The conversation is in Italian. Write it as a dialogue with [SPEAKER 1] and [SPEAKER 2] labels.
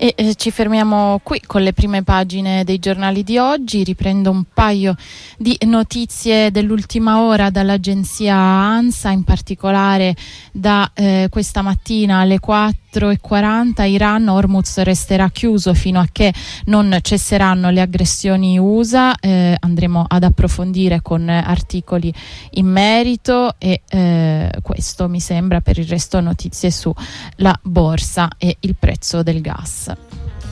[SPEAKER 1] Ci fermiamo qui con le prime pagine dei giornali di oggi. Riprendo un paio di notizie dell'ultima ora dall'agenzia ANSA, in particolare da questa mattina alle 4:40. Iran, Hormuz resterà chiuso fino a che non cesseranno le aggressioni USA. Andremo ad approfondire con articoli in merito e questo mi sembra. Per il resto notizie sulla borsa e il prezzo del gas.